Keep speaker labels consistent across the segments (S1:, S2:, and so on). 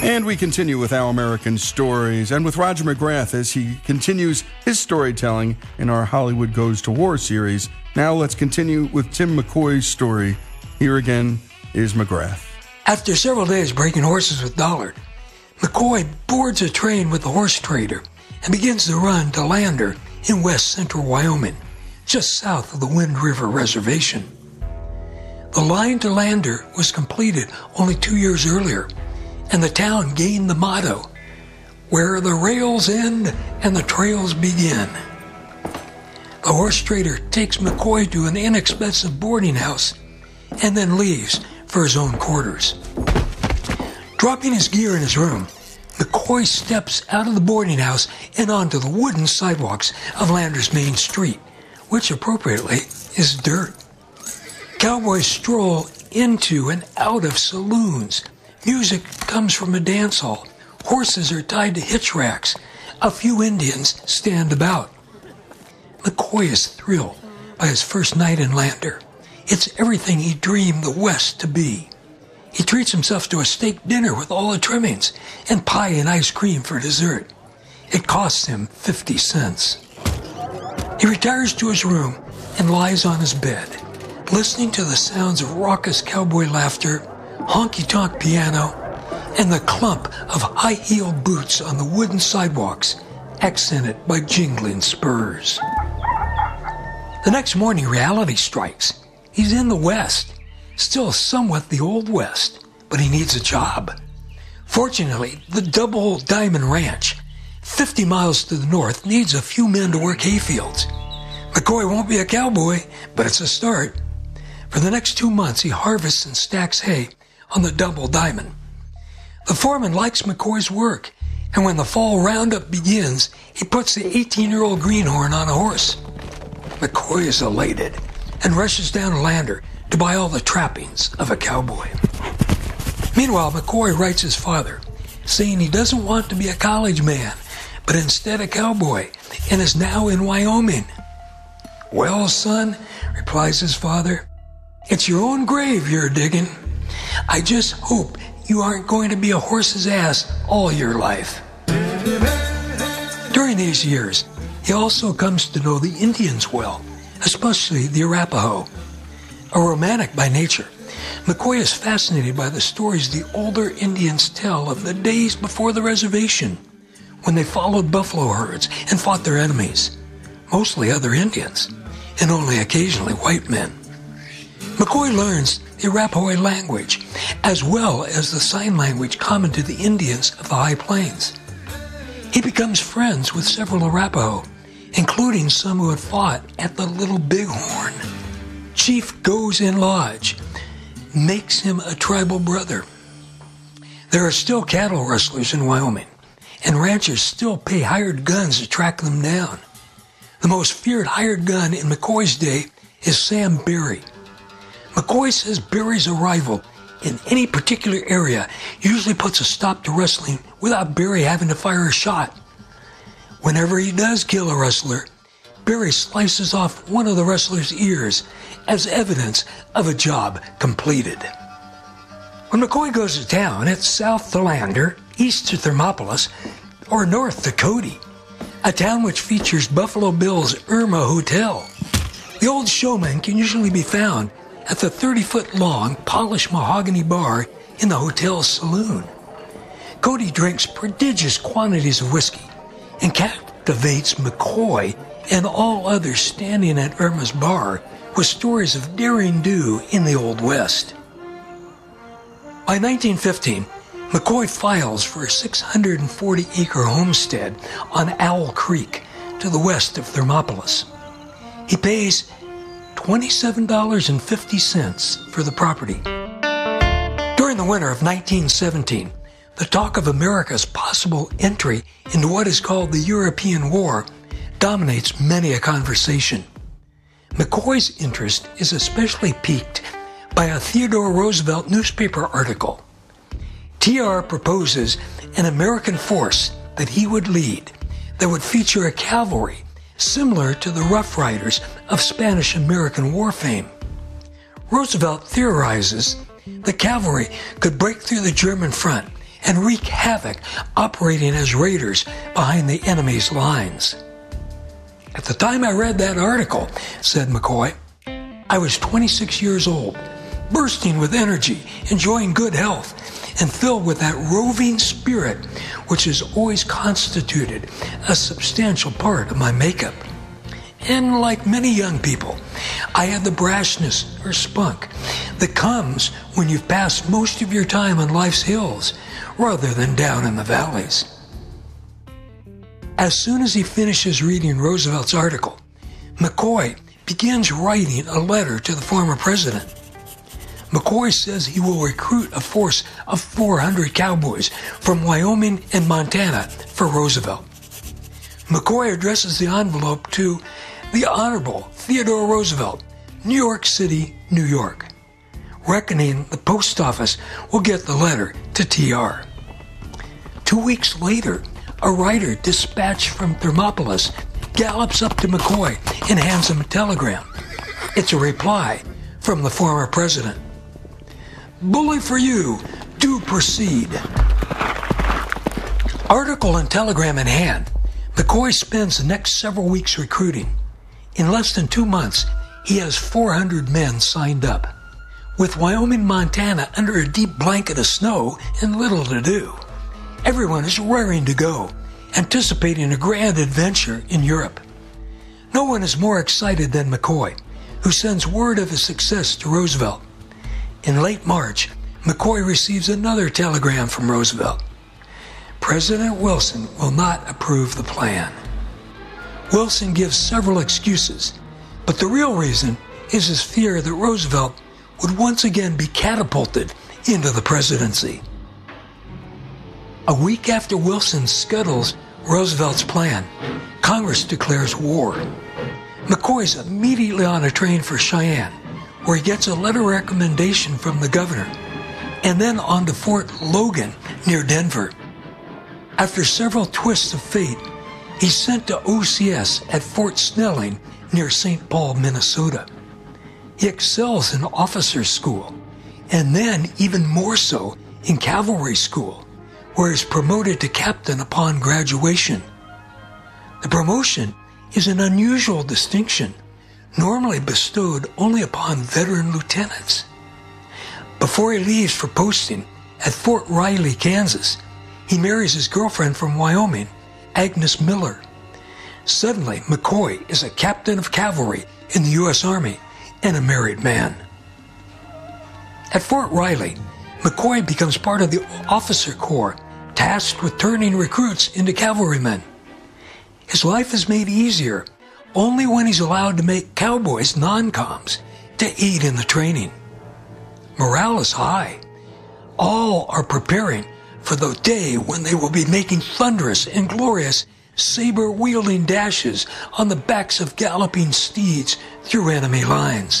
S1: And we continue with Our American Stories and with Roger McGrath as he continues his storytelling in our Hollywood Goes to War series. Now let's continue with Tim McCoy's story. Here again is McGrath.
S2: After several days breaking horses with Dollard, McCoy boards a train with the horse trader and begins the run to Lander in west central Wyoming, just south of the Wind River Reservation. The line to Lander was completed only 2 years earlier, and the town gained the motto, "Where the rails end and the trails begin." The horse trader takes McCoy to an inexpensive boarding house and then leaves for his own quarters. Dropping his gear in his room, McCoy steps out of the boarding house and onto the wooden sidewalks of Lander's main street, which appropriately is dirt. Cowboys stroll into and out of saloons. Music comes from a dance hall. Horses are tied to hitch racks. A few Indians stand about. McCoy is thrilled by his first night in Lander. It's everything he dreamed the West to be. He treats himself to a steak dinner with all the trimmings and pie and ice cream for dessert. It costs him 50 cents. He retires to his room and lies on his bed, listening to the sounds of raucous cowboy laughter, honky-tonk piano, and the clump of high-heeled boots on the wooden sidewalks, accented by jingling spurs. The next morning, reality strikes. He's in the West, still somewhat the Old West, but he needs a job. Fortunately, the Double Diamond Ranch, 50 miles to the north, needs a few men to work hayfields. McCoy won't be a cowboy, but it's a start. For the next 2 months, he harvests and stacks hay on the Double Diamond. The foreman likes McCoy's work, and when the fall roundup begins, he puts the 18-year-old greenhorn on a horse. McCoy is elated and rushes down to Lander to buy all the trappings of a cowboy. Meanwhile, McCoy writes his father, saying he doesn't want to be a college man, but instead a cowboy, and is now in Wyoming. "Well, son," replies his father, "it's your own grave you're digging. I just hope you aren't going to be a horse's ass all your life." During these years, he also comes to know the Indians well, especially the Arapaho. A romantic by nature, McCoy is fascinated by the stories the older Indians tell of the days before the reservation, when they followed buffalo herds and fought their enemies, mostly other Indians, and only occasionally white men. McCoy learns the Arapaho language, as well as the sign language common to the Indians of the High Plains. He becomes friends with several Arapaho, including some who had fought at the Little Bighorn. Chief Goes-in-Lodge makes him a tribal brother. There are still cattle rustlers in Wyoming, and ranchers still pay hired guns to track them down. The most feared hired gun in McCoy's day is Sam Berry. McCoy says Berry's arrival in any particular area usually puts a stop to rustling without Berry having to fire a shot. Whenever he does kill a rustler, Berry slices off one of the rustler's ears as evidence of a job completed. When McCoy goes to town, it's south to Lander, east to Thermopolis, or north to Cody, a town which features Buffalo Bill's Irma Hotel. The old showman can usually be found at the 30-foot-long polished mahogany bar in the hotel's saloon. Cody drinks prodigious quantities of whiskey and captivates McCoy and all others standing at Irma's bar with stories of daring do in the Old West. By 1915, McCoy files for a 640-acre homestead on Owl Creek to the west of Thermopolis. He pays $27.50 for the property. During the winter of 1917, the talk of America's possible entry into what is called the European War dominates many a conversation. McCoy's interest is especially piqued by a Theodore Roosevelt newspaper article. TR proposes an American force that he would lead that would feature a cavalry similar to the Rough Riders of Spanish-American War fame. Roosevelt theorizes the cavalry could break through the German front and wreak havoc operating as raiders behind the enemy's lines. At the time I read that article, said McCoy, I was 26 years old, bursting with energy, enjoying good health, and filled with that roving spirit which has always constituted a substantial part of my makeup. And like many young people, I had the brashness or spunk that comes when you've passed most of your time on life's hills rather than down in the valleys. As soon as he finishes reading Roosevelt's article, McCoy begins writing a letter to the former president. McCoy says he will recruit a force of 400 cowboys from Wyoming and Montana for Roosevelt. McCoy addresses the envelope to the Honorable Theodore Roosevelt, New York City, New York, reckoning the post office will get the letter to TR. 2 weeks later, a writer dispatched from Thermopolis gallops up to McCoy and hands him a telegram. It's a reply from the former president. Bully for you, do proceed. Article and telegram in hand, McCoy spends the next several weeks recruiting. In less than 2 months, he has 400 men signed up. With Wyoming, Montana under a deep blanket of snow and little to do, everyone is raring to go, anticipating a grand adventure in Europe. No one is more excited than McCoy, who sends word of his success to Roosevelt. In late March, McCoy receives another telegram from Roosevelt. President Wilson will not approve the plan. Wilson gives several excuses, but the real reason is his fear that Roosevelt would once again be catapulted into the presidency. A week after Wilson scuttles Roosevelt's plan, Congress declares war. McCoy's immediately on a train for Cheyenne, where he gets a letter recommendation from the governor, and then on to Fort Logan near Denver. After several twists of fate, he's sent to OCS at Fort Snelling near St. Paul, Minnesota. He excels in officers' school, and then even more so in cavalry school, where he's promoted to captain upon graduation. The promotion is an unusual distinction, normally bestowed only upon veteran lieutenants. Before he leaves for posting at Fort Riley, Kansas, he marries his girlfriend from Wyoming, Agnes Miller. Suddenly, McCoy is a captain of cavalry in the U.S. Army and a married man. At Fort Riley, McCoy becomes part of the officer corps tasked with turning recruits into cavalrymen. His life is made easier only when he's allowed to make cowboys non-coms to aid in the training. Morale is high. All are preparing for the day when they will be making thunderous and glorious saber-wielding dashes on the backs of galloping steeds through enemy lines.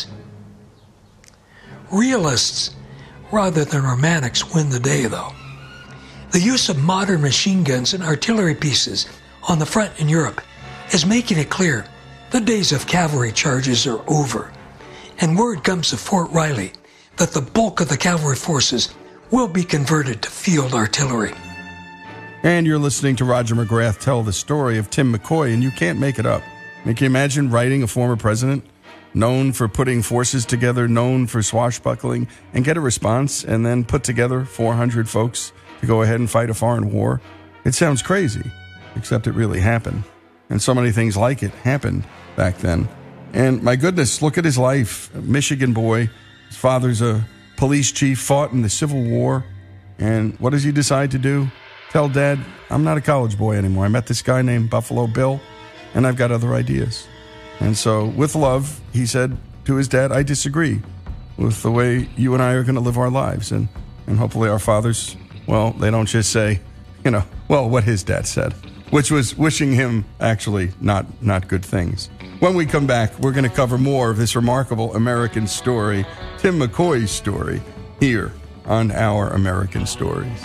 S2: Realists rather than romantics win the day, though. The use of modern machine guns and artillery pieces on the front in Europe is making it clear the days of cavalry charges are over, and word comes to Fort Riley that the bulk of the cavalry forces will be converted to field artillery.
S1: And you're listening to Roger McGrath tell the story of Tim McCoy, and you can't make it up. Can you imagine writing a former president, known for putting forces together, known for swashbuckling, and get a response, and then put together 400 folks to go ahead and fight a foreign war? It sounds crazy, except it really happened. And so many things like it happened back then. And my goodness, look at his life. A Michigan boy. His father's a police chief, fought in the Civil War. And what does he decide to do? Tell Dad, I'm not a college boy anymore. I met this guy named Buffalo Bill, and I've got other ideas. And so, with love, he said to his dad, I disagree with the way you and I are going to live our lives. And hopefully our fathers, well, they don't just say, what his dad said, which was wishing him actually not good things. When we come back, we're going to cover more of this remarkable American story, Tim McCoy's story, here on Our American Stories.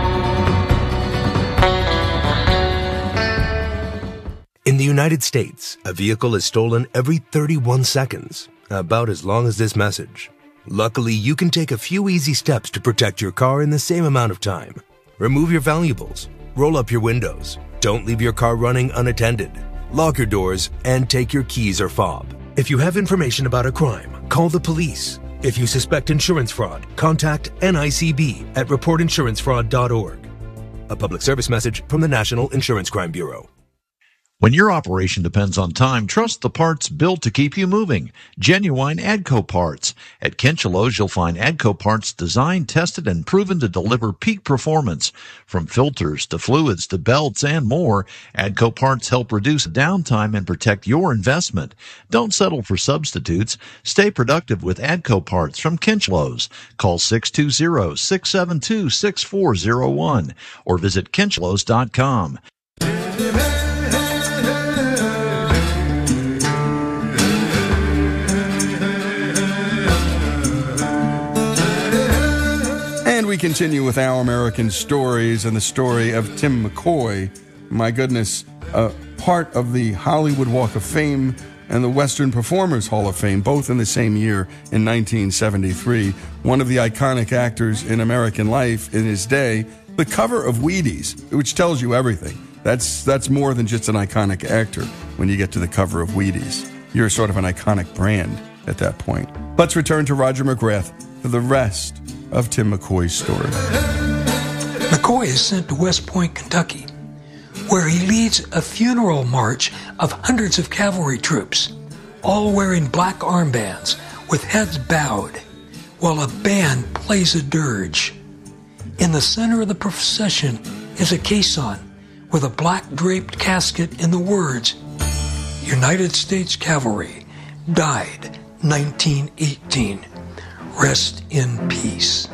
S3: In the United States, a vehicle is stolen every 31 seconds, about as long as this message. Luckily, you can take a few easy steps to protect your car in the same amount of time. Remove your valuables. Roll up your windows. Don't leave your car running unattended. Lock your doors and take your keys or fob. If you have information about a crime, call the police. If you suspect insurance fraud, contact NICB at reportinsurancefraud.org. A public service message from the National Insurance Crime Bureau.
S4: When your operation depends on time, trust the parts built to keep you moving. Genuine AGCO parts. At Kinchelo's, you'll find AGCO parts designed, tested, and proven to deliver peak performance. From filters to fluids to belts and more, AGCO parts help reduce downtime and protect your investment. Don't settle for substitutes. Stay productive with AGCO parts from Kinchelo's. Call 620-672-6401 or visit kinchelos.com.
S1: And we continue with Our American Stories and the story of Tim McCoy. My goodness, part of the Hollywood Walk of Fame and the Western Performers Hall of Fame, both in the same year in 1973. One of the iconic actors in American life in his day. The cover of Wheaties, which tells you everything. That's more than just an iconic actor when you get to the cover of Wheaties. You're sort of an iconic brand at that point. Let's return to Roger McGrath for the rest of Tim McCoy's story.
S2: McCoy is sent to West Point, Kentucky, where he leads a funeral march of hundreds of cavalry troops, all wearing black armbands with heads bowed, while a band plays a dirge. In the center of the procession is a caisson with a black draped casket in the words, United States Cavalry, died 1918. Rest in peace.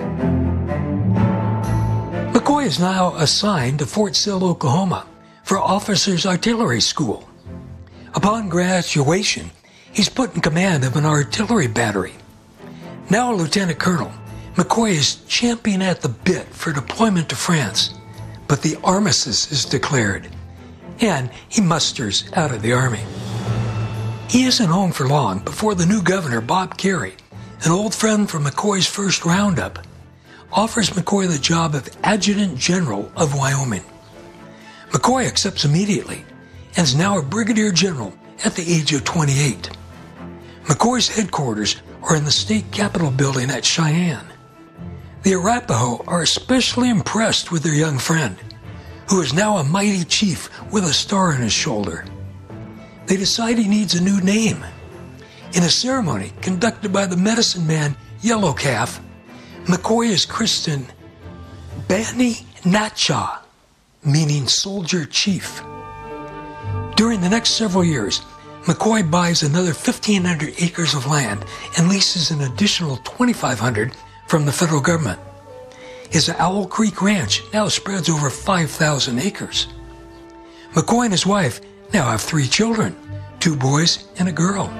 S2: McCoy is now assigned to Fort Sill, Oklahoma, for Officers Artillery School. Upon graduation, he's put in command of an artillery battery. Now a lieutenant colonel, McCoy is champing at the bit for deployment to France, but the armistice is declared, and he musters out of the Army. He isn't home for long before the new governor, Bob Carey, an old friend from McCoy's first roundup, offers McCoy the job of Adjutant General of Wyoming. McCoy accepts immediately and is now a brigadier general at the age of 28. McCoy's headquarters are in the state capitol building at Cheyenne. The Arapaho are especially impressed with their young friend, who is now a mighty chief with a star on his shoulder. They decide he needs a new name. In a ceremony conducted by the medicine man Yellow Calf, McCoy is christened Bani Natcha, meaning soldier chief. During the next several years, McCoy buys another 1,500 acres of land and leases an additional 2,500 from the federal government. His Owl Creek Ranch now spreads over 5,000 acres. McCoy and his wife now have 3 children, 2 boys and a girl.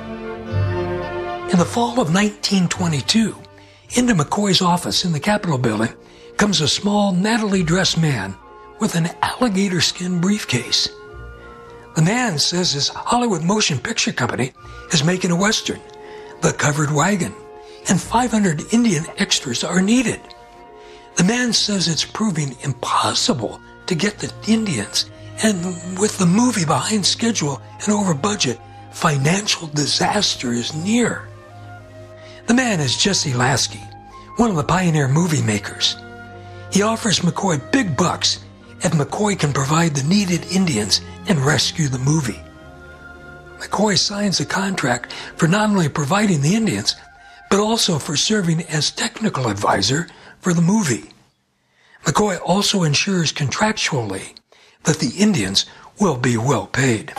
S2: In the fall of 1922, into McCoy's office in the Capitol building comes a small, nattily dressed man with an alligator skin briefcase. The man says his Hollywood Motion Picture Company is making a Western, The Covered Wagon, and 500 Indian extras are needed. The man says it's proving impossible to get the Indians, and with the movie behind schedule and over budget, financial disaster is near. The man is Jesse Lasky, one of the pioneer movie makers. He offers McCoy big bucks if McCoy can provide the needed Indians and rescue the movie. McCoy signs a contract for not only providing the Indians, but also for serving as technical advisor for the movie. McCoy also ensures contractually that the Indians will be well paid.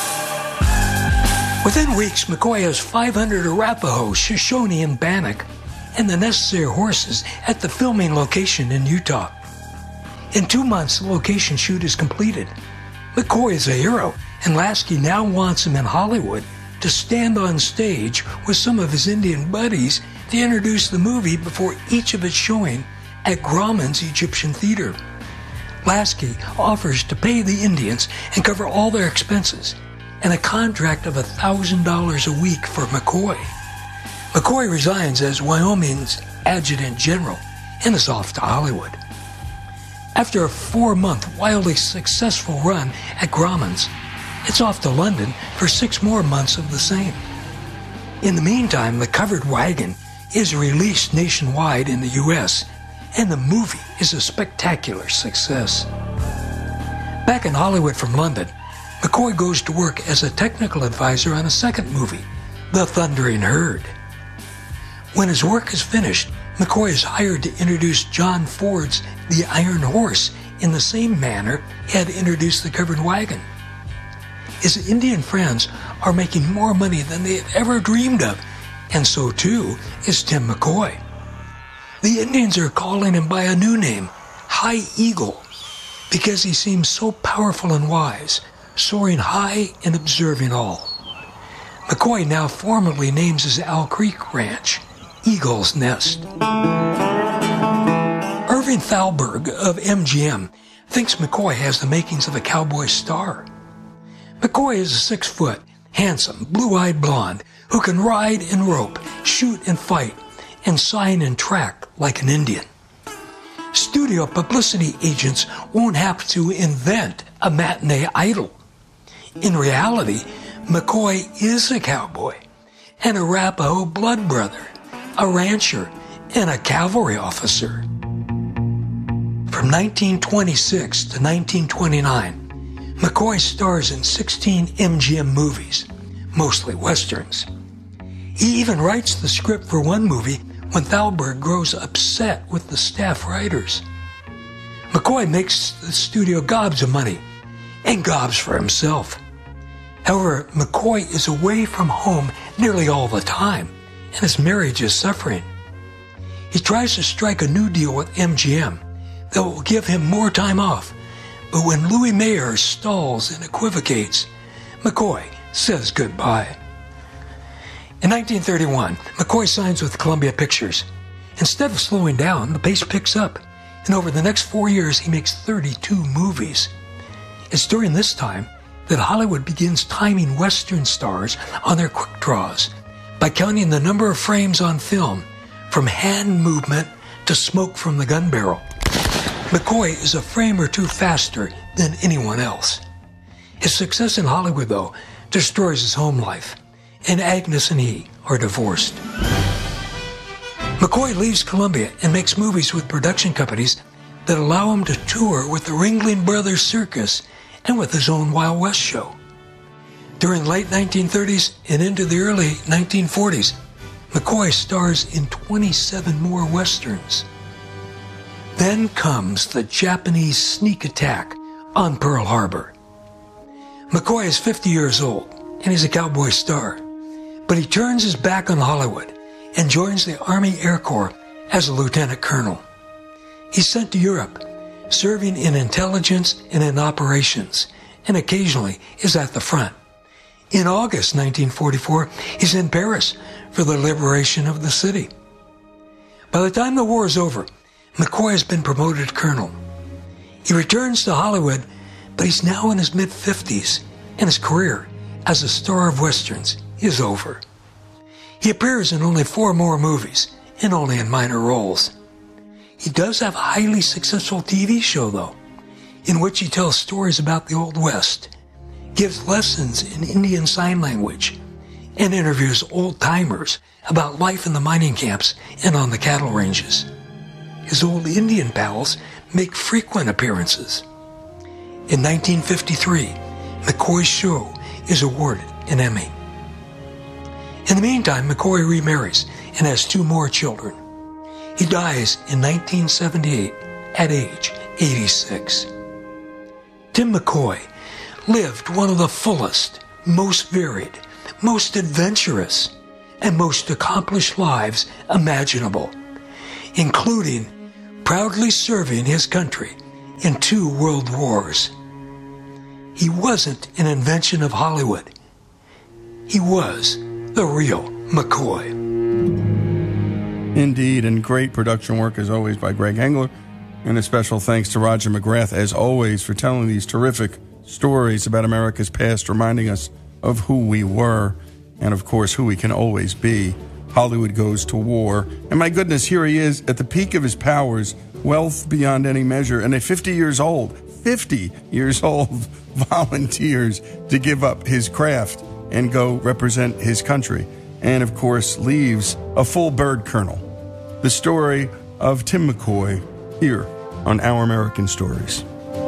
S2: Within weeks, McCoy has 500 Arapaho, Shoshone, and Bannock, and the necessary horses at the filming location in Utah. In 2 months, the location shoot is completed. McCoy is a hero, and Lasky now wants him in Hollywood to stand on stage with some of his Indian buddies to introduce the movie before each of its showing at Grauman's Egyptian Theater. Lasky offers to pay the Indians and cover all their expenses, and a contract of $1,000 a week for McCoy. McCoy resigns as Wyoming's Adjutant General and is off to Hollywood. After a 4-month wildly successful run at Grauman's, it's off to London for 6 more months of the same. In the meantime, The Covered Wagon is released nationwide in the U.S., and the movie is a spectacular success. Back in Hollywood from London, McCoy goes to work as a technical advisor on a second movie, The Thundering Herd. When his work is finished, McCoy is hired to introduce John Ford's The Iron Horse in the same manner he had introduced The Covered Wagon. His Indian friends are making more money than they had ever dreamed of, and so too is Tim McCoy. The Indians are calling him by a new name, High Eagle, because he seems so powerful and wise, soaring high and observing all. McCoy now formally names his Owl Creek ranch Eagle's Nest. Irving Thalberg of MGM thinks McCoy has the makings of a cowboy star. McCoy is a 6-foot, handsome, blue-eyed blonde who can ride and rope, shoot and fight, and sign and track like an Indian. Studio publicity agents won't have to invent a matinee idol. In reality, McCoy is a cowboy and a Arapaho blood brother, a rancher, and a cavalry officer. From 1926 to 1929, McCoy stars in 16 MGM movies, mostly westerns. He even writes the script for one movie when Thalberg grows upset with the staff writers. McCoy makes the studio gobs of money, and gobs for himself. However, McCoy is away from home nearly all the time, and his marriage is suffering. He tries to strike a new deal with MGM that will give him more time off, but when Louis Mayer stalls and equivocates, McCoy says goodbye. In 1931, McCoy signs with Columbia Pictures. Instead of slowing down, the pace picks up, and over the next 4 years, he makes 32 movies. It's during this time that Hollywood begins timing Western stars on their quick draws by counting the number of frames on film, from hand movement to smoke from the gun barrel. McCoy is a frame or two faster than anyone else. His success in Hollywood, though, destroys his home life, and Agnes and he are divorced. McCoy leaves Columbia and makes movies with production companies that allow him to tour with the Ringling Brothers Circus and with his own Wild West show. During the late 1930s and into the early 1940s, McCoy stars in 27 more westerns. Then comes the Japanese sneak attack on Pearl Harbor. McCoy is 50 years old, and he's a cowboy star, but he turns his back on Hollywood and joins the Army Air Corps as a lieutenant colonel. He's sent to Europe, serving in intelligence and in operations, and occasionally is at the front. In August 1944, he's in Paris for the liberation of the city. By the time the war is over, McCoy has been promoted to colonel. He returns to Hollywood, but he's now in his mid-50s, and his career as a star of westerns is over. He appears in only 4 more movies, and only in minor roles. He does have a highly successful TV show, though, in which he tells stories about the Old West, gives lessons in Indian Sign Language, and interviews old-timers about life in the mining camps and on the cattle ranges. His old Indian pals make frequent appearances. In 1953, McCoy's show is awarded an Emmy. In the meantime, McCoy remarries and has 2 more children. He dies in 1978 at age 86. Tim McCoy lived one of the fullest, most varied, most adventurous, and most accomplished lives imaginable, including proudly serving his country in 2 world wars. He wasn't an invention of Hollywood. He was the real McCoy.
S1: Indeed, and great production work as always by Greg Engler. And a special thanks to Roger McGrath, as always, for telling these terrific stories about America's past, reminding us of who we were and, of course, who we can always be. Hollywood Goes to War. And my goodness, here he is at the peak of his powers, wealth beyond any measure, and at 50 years old, volunteers to give up his craft and go represent his country, and of course leaves a full bird colonel. The story of Tim McCoy here on Our American Stories.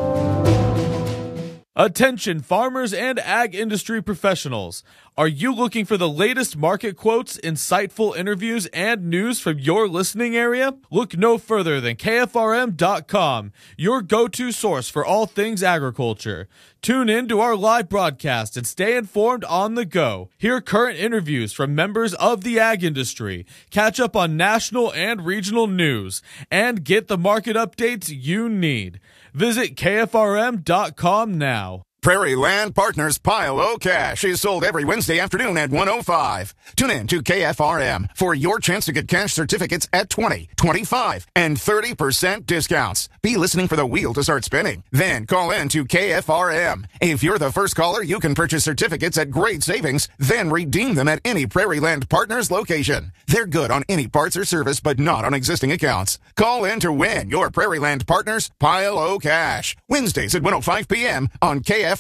S5: Attention farmers and ag industry professionals. Are you looking for the latest market quotes, insightful interviews, and news from your listening area? Look no further than KFRM.com, your go-to source for all things agriculture. Tune in to our live broadcast and stay informed on the go. Hear current interviews from members of the ag industry, catch up on national and regional news, and get the market updates you need. Visit KFRM.com now.
S6: Prairie Land Partners Pile O Cash is sold every Wednesday afternoon at 1:05. Tune in to KFRM for your chance to get cash certificates at 20, 25, and 30% discounts. Be listening for the wheel to start spinning. Then call in to KFRM. If you're the first caller, you can purchase certificates at great savings, then redeem them at any Prairie Land Partners location. They're good on any parts or service, but not on existing accounts. Call in to win your Prairie Land Partners Pile O Cash. Wednesdays at 1:05 p.m. on KFRM.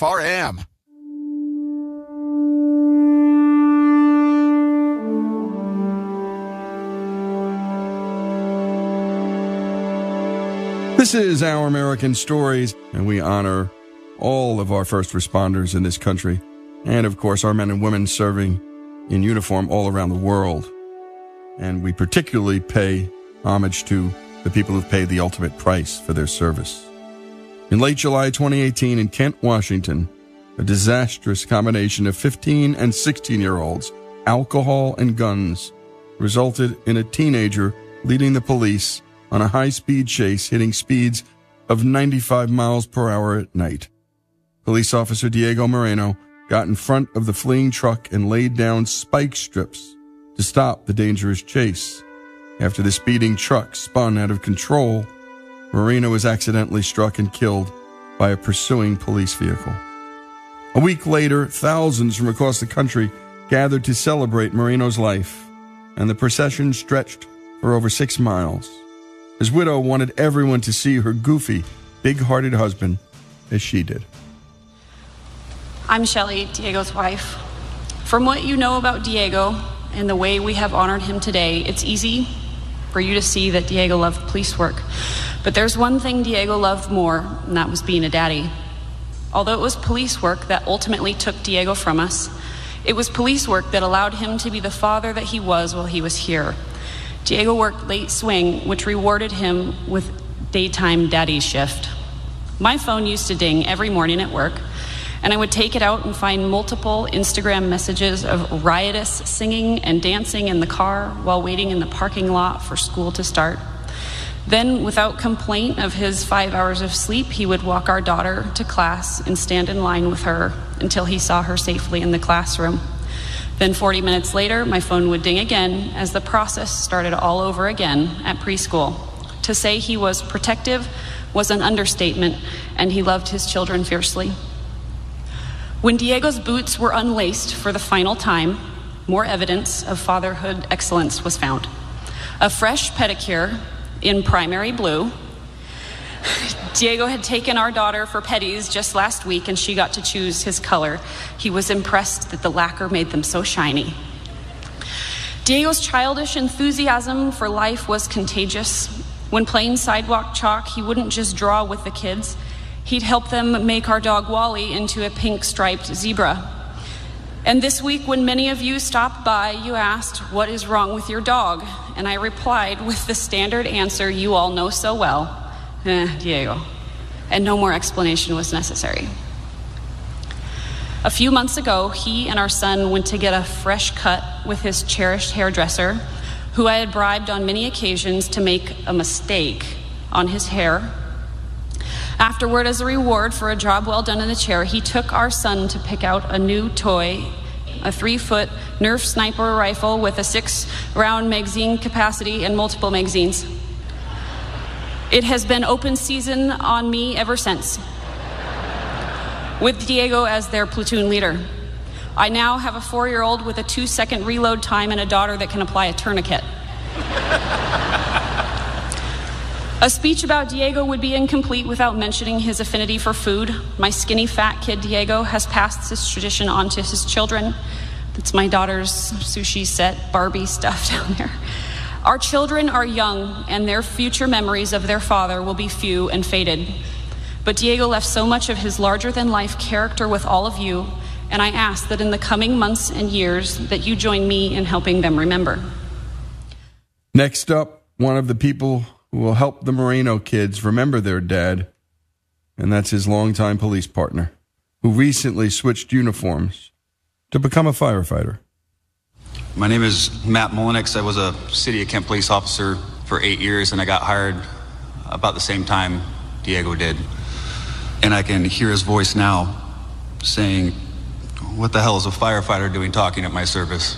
S1: This is Our American Stories, and we honor all of our first responders in this country, and of course our men and women serving in uniform all around the world. And we particularly pay homage to the people who've paid the ultimate price for their service. In late July 2018 in Kent, Washington, a disastrous combination of 15 and 16-year-olds, alcohol and guns, resulted in a teenager leading the police on a high-speed chase hitting speeds of 95 miles per hour at night. Police officer Diego Moreno got in front of the fleeing truck and laid down spike strips to stop the dangerous chase. After the speeding truck spun out of control, Moreno was accidentally struck and killed by a pursuing police vehicle. A week later, thousands from across the country gathered to celebrate Moreno's life, and the procession stretched for over 6 miles. His widow wanted everyone to see her goofy, big-hearted husband as she did.
S7: I'm Shelley, Diego's wife. From what you know about Diego and the way we have honored him today, it's easy for you to see that Diego loved police work. But there's one thing Diego loved more, and that was being a daddy. Although it was police work that ultimately took Diego from us, it was police work that allowed him to be the father that he was while he was here. Diego worked late swing, which rewarded him with daytime daddy shift. My phone used to ding every morning at work, and I would take it out and find multiple Instagram messages of riotous singing and dancing in the car while waiting in the parking lot for school to start. Then, without complaint of his 5 hours of sleep, he would walk our daughter to class and stand in line with her until he saw her safely in the classroom. Then 40 minutes later, my phone would ding again as the process started all over again at preschool. To say he was protective was an understatement, and he loved his children fiercely. When Diego's boots were unlaced for the final time, more evidence of fatherhood excellence was found. A fresh pedicure in primary blue. Diego had taken our daughter for petties just last week, and she got to choose his color. He was impressed that the lacquer made them so shiny. Diego's childish enthusiasm for life was contagious. When playing sidewalk chalk, he wouldn't just draw with the kids. He'd help them make our dog Wally into a pink striped zebra. And this week, when many of you stopped by, you asked, "What is wrong with your dog?" And I replied with the standard answer you all know so well, Diego. And no more explanation was necessary. A few months ago, he and our son went to get a fresh cut with his cherished hairdresser, who I had bribed on many occasions to make a mistake on his hair. Afterward, as a reward for a job well done in the chair, he took our son to pick out a new toy, a 3-foot Nerf sniper rifle with a 6-round magazine capacity and multiple magazines. It has been open season on me ever since, with Diego as their platoon leader. I now have a 4-year-old with a 2-second reload time and a daughter that can apply a tourniquet. A speech about Diego would be incomplete without mentioning his affinity for food. My skinny, fat kid, Diego, has passed this tradition on to his children. That's my daughter's sushi set, Barbie stuff down there. Our children are young, and their future memories of their father will be few and faded. But Diego left so much of his larger-than-life character with all of you, and I ask that in the coming months and years that you join me in helping them remember.
S1: Next up, one of the people who will help the Moreno kids remember their dad, and that's his longtime police partner, who recently switched uniforms to become a firefighter.
S8: My name is Matt Mullenix. I was a City of Kent police officer for 8 years, and I got hired about the same time Diego did. And I can hear his voice now saying, "What the hell is a firefighter doing talking at my service?"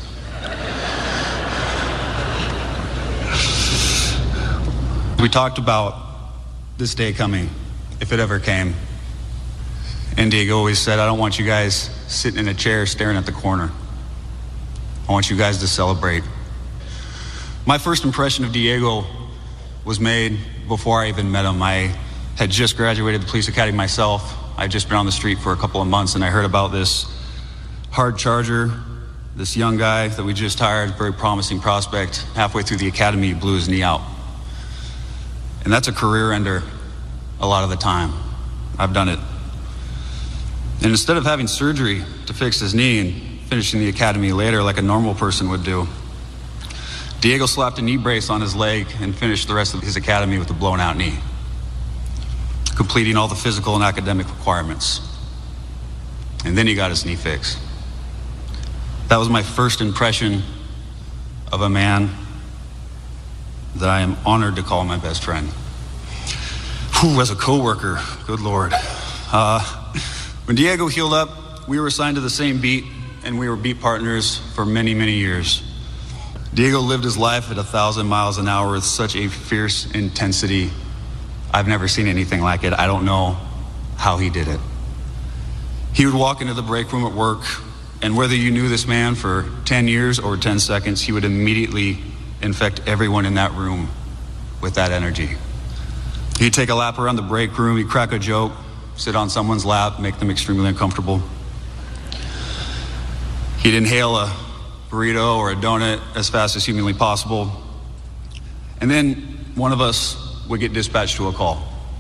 S8: We talked about this day coming, if it ever came. And Diego always said, "I don't want you guys sitting in a chair staring at the corner. I want you guys to celebrate." My first impression of Diego was made before I even met him. I had just graduated the police academy myself. I'd just been on the street for a couple of months, and I heard about this hard charger, this young guy that we just hired, very promising prospect. Halfway through the academy, he blew his knee out. And that's a career ender a lot of the time. I've done it. And instead of having surgery to fix his knee and finishing the academy later like a normal person would do, Diego slapped a knee brace on his leg and finished the rest of his academy with a blown out knee, completing all the physical and academic requirements. And then he got his knee fixed. That was my first impression of a man that I am honored to call my best friend. Whew, as a coworker, good Lord. When Diego healed up, we were assigned to the same beat, and we were beat partners for many, many years. Diego lived his life at 1,000 miles an hour with such a fierce intensity. I've never seen anything like it. I don't know how he did it. He would walk into the break room at work, and whether you knew this man for 10 years or 10 seconds, he would immediately infect everyone in that room with that energy. He'd take a lap around the break room, he'd crack a joke, sit on someone's lap, make them extremely uncomfortable. He'd inhale a burrito or a donut as fast as humanly possible. And then one of us would get dispatched to a call.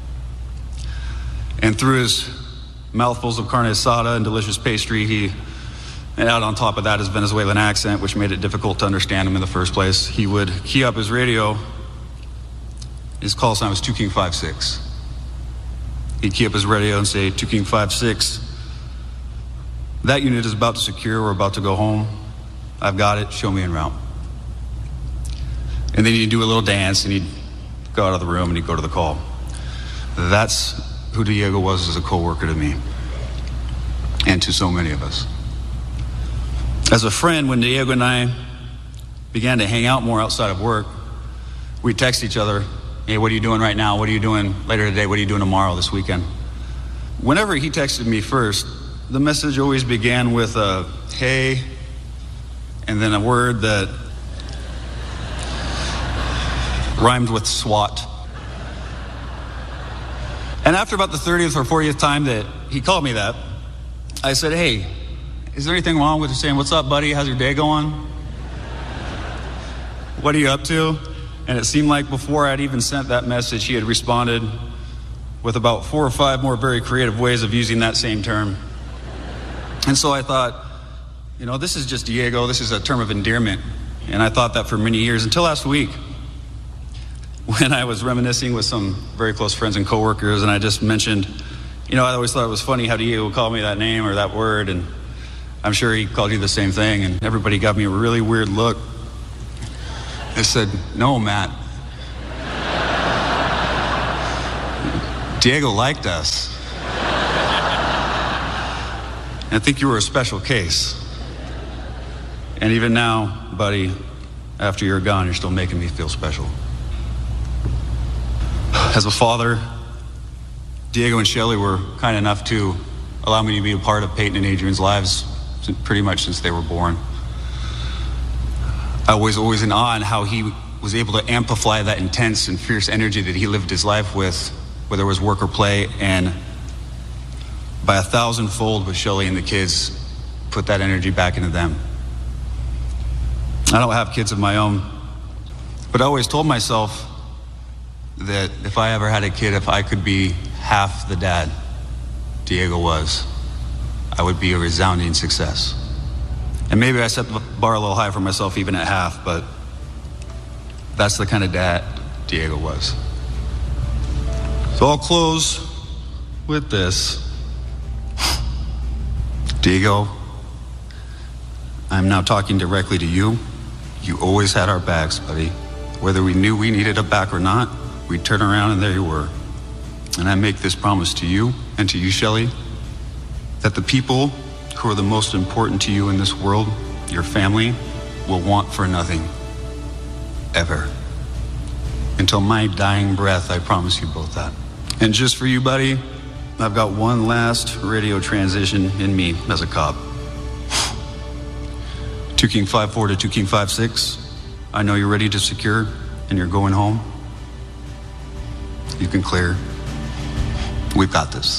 S8: And through his mouthfuls of carne asada and delicious pastry, and out on top of that, his Venezuelan accent, which made it difficult to understand him in the first place, he would key up his radio. His call sign was 2 King 56. He'd key up his radio and say, 2 King 56. That unit is about to secure. We're about to go home. I've got it. Show me en route. And then he'd do a little dance, and he'd go out of the room, and he'd go to the call. That's who Diego was as a coworker to me, and to so many of us. As a friend, when Diego and I began to hang out more outside of work, we'd text each other, "Hey, what are you doing right now? What are you doing later today? What are you doing tomorrow, this weekend?" Whenever he texted me first, the message always began with a "hey," and then a word that rhymed with SWAT. And after about the 30th or 40th time that he called me that, I said, "Hey, is there anything wrong with you saying, 'What's up, buddy? How's your day going? What are you up to?'" And it seemed like before I'd even sent that message, he had responded with about 4 or 5 more very creative ways of using that same term. And so I thought, this is just Diego. This is a term of endearment. And I thought that for many years, until last week, when I was reminiscing with some very close friends and coworkers, and I just mentioned, I always thought it was funny how Diego would call me that name or that word, and I'm sure he called you the same thing, and everybody got me a really weird look. I said, "No, Matt. Diego liked us. And I think you were a special case. And even now, buddy, after you're gone, you're still making me feel special." As a father, Diego and Shelley were kind enough to allow me to be a part of Peyton and Adrian's lives pretty much since they were born. I was always in awe in how he was able to amplify that intense and fierce energy that he lived his life with, whether it was work or play, and by 1,000-fold with Shelly and the kids, put that energy back into them. I don't have kids of my own, but I always told myself that if I ever had a kid, if I could be half the dad Diego was, I would be a resounding success. And maybe I set the bar a little high for myself even at half, but that's the kind of dad Diego was. So I'll close with this. Diego, I'm now talking directly to you. You always had our backs, buddy. Whether we knew we needed a back or not, we'd turn around and there you were. And I make this promise to you and to you, Shelly, that the people who are the most important to you in this world, your family, will want for nothing. Ever. Until my dying breath, I promise you both that. And just for you, buddy, I've got one last radio transition in me as a cop. 2 King 5-4 to 2 King 5-6. I know you're ready to secure and you're going home. You can clear. We've got this.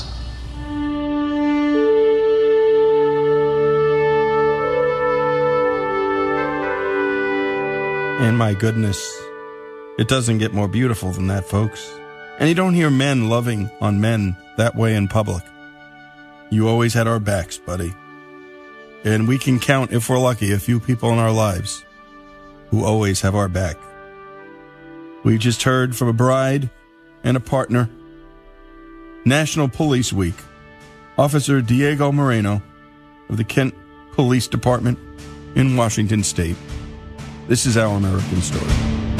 S1: And my goodness, it doesn't get more beautiful than that, folks. And you don't hear men loving on men that way in public. You always had our backs, buddy. And we can count, if we're lucky, a few people in our lives who always have our back. We just heard from a bride and a partner. National Police Week. Officer Diego Moreno of the Kent Police Department in Washington State. This is Our American Story.